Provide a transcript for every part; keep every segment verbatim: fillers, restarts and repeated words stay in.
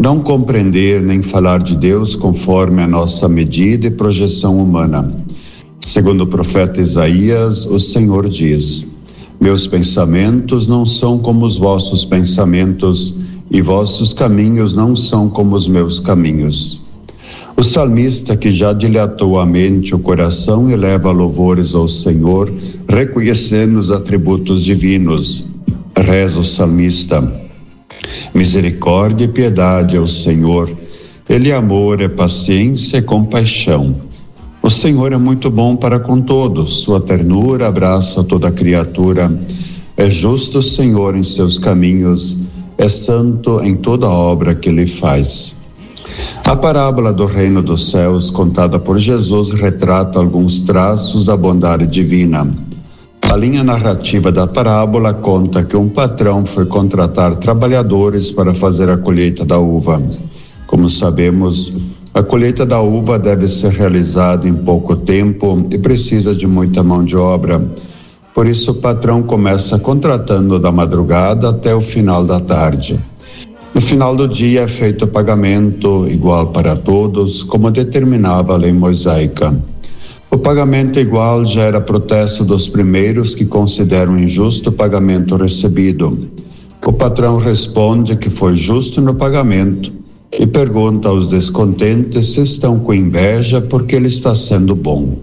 Não compreender nem falar de Deus conforme a nossa medida e projeção humana. Segundo o profeta Isaías, o Senhor diz: meus pensamentos não são como os vossos pensamentos, e vossos caminhos não são como os meus caminhos. O salmista, que já dilatou a mente e o coração, eleva louvores ao Senhor, reconhecendo os atributos divinos. Reza o salmista: misericórdia e piedade ao Senhor. Ele é amor, é paciência e compaixão. O Senhor é muito bom para com todos, sua ternura abraça toda criatura. É justo o Senhor em seus caminhos, é santo em toda obra que ele faz. A parábola do reino dos céus, contada por Jesus, retrata alguns traços da bondade divina. A linha narrativa da parábola conta que um patrão foi contratar trabalhadores para fazer a colheita da uva. Como sabemos, a colheita da uva deve ser realizada em pouco tempo e precisa de muita mão de obra. Por isso, o patrão começa contratando da madrugada até o final da tarde. No final do dia é feito o pagamento igual para todos, como determinava a lei mosaica. O pagamento igual gera protesto dos primeiros, que consideram injusto o pagamento recebido. O patrão responde que foi justo no pagamento e pergunta aos descontentes se estão com inveja porque ele está sendo bom.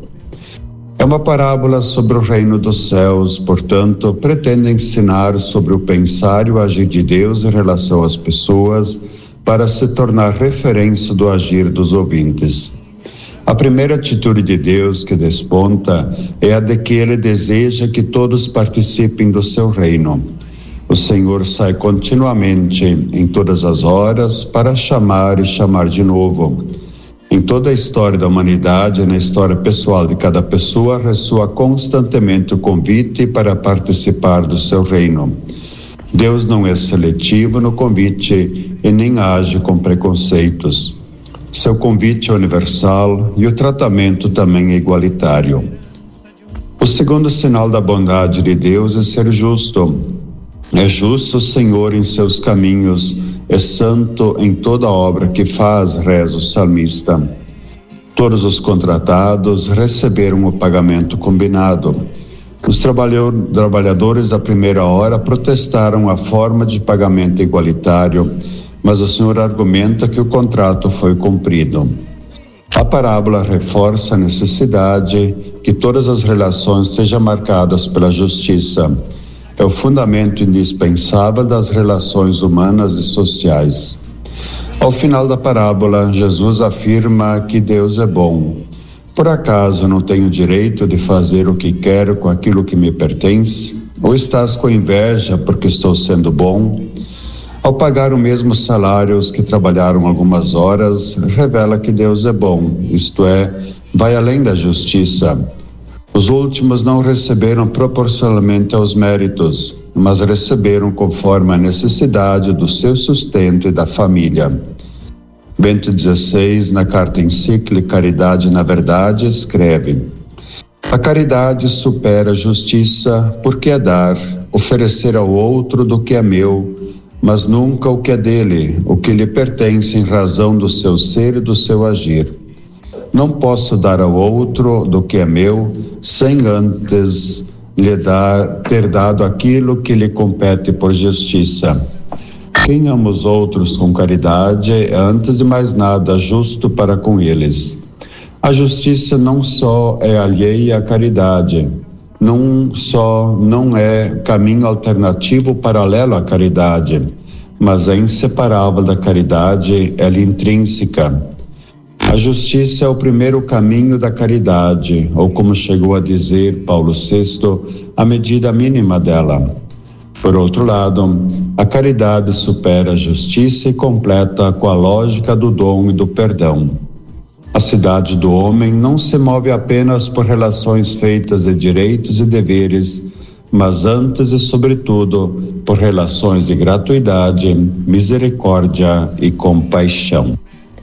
É uma parábola sobre o reino dos céus, portanto, pretende ensinar sobre o pensar e o agir de Deus em relação às pessoas, para se tornar referência do agir dos ouvintes. A primeira atitude de Deus que desponta é a de que ele deseja que todos participem do seu reino. O Senhor sai continuamente, em todas as horas, para chamar e chamar de novo. Em toda a história da humanidade e na história pessoal de cada pessoa, ressoa constantemente o convite para participar do seu reino. Deus não é seletivo no convite e nem age com preconceitos. Seu convite é universal e o tratamento também é igualitário. O segundo sinal da bondade de Deus é ser justo. É justo o Senhor em seus caminhos, é santo em toda obra que faz, reza o salmista. Todos os contratados receberam o pagamento combinado. Os trabalhadores da primeira hora protestaram a forma de pagamento igualitário, mas o Senhor argumenta que o contrato foi cumprido. A parábola reforça a necessidade que todas as relações sejam marcadas pela justiça. É o fundamento indispensável das relações humanas e sociais. Ao final da parábola, Jesus afirma que Deus é bom. Por acaso não tenho direito de fazer o que quero com aquilo que me pertence? Ou estás com inveja porque estou sendo bom? Ao pagar o mesmo salário aos que trabalharam algumas horas, revela que Deus é bom, isto é, vai além da justiça. Os últimos não receberam proporcionalmente aos méritos, mas receberam conforme a necessidade do seu sustento e da família. Bento dezesseis, na carta encíclica Caridade na Verdade, escreve: a caridade supera a justiça, porque é dar, oferecer ao outro do que é meu, mas nunca o que é dele, o que lhe pertence em razão do seu ser e do seu agir. Não posso dar ao outro do que é meu, sem antes lhe dar, ter dado aquilo que lhe compete por justiça. Quem ama os outros com caridade é, antes de mais nada, justo para com eles. A justiça não só é alheia à caridade, não só não é caminho alternativo paralelo à caridade, mas é inseparável da caridade, ela é intrínseca. A justiça é o primeiro caminho da caridade, ou como chegou a dizer Paulo sexto, a medida mínima dela. Por outro lado, a caridade supera a justiça e completa com a lógica do dom e do perdão. A cidade do homem não se move apenas por relações feitas de direitos e deveres, mas antes e sobretudo por relações de gratuidade, misericórdia e compaixão.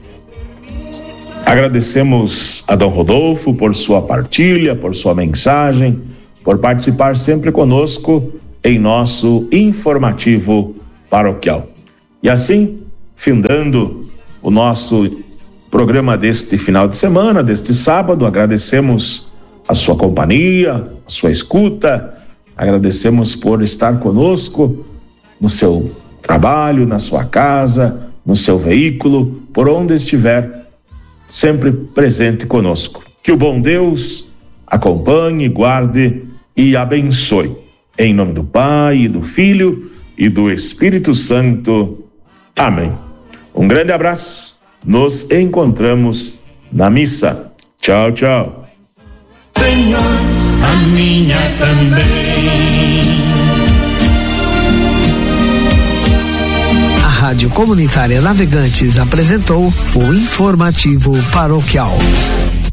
Agradecemos a Dom Rodolfo por sua partilha, por sua mensagem, por participar sempre conosco em nosso informativo paroquial. E assim, findando o nosso programa deste final de semana, deste sábado. Agradecemos a sua companhia, a sua escuta, agradecemos por estar conosco no seu trabalho, na sua casa, no seu veículo, por onde estiver, sempre presente conosco. Que o bom Deus acompanhe, guarde e abençoe. Em nome do Pai, do Filho e do Espírito Santo. Amém. Um grande abraço. Nos encontramos na missa. Tchau, tchau. Senhor, a minha também. A Rádio Comunitária Navegantes apresentou o Informativo Paroquial.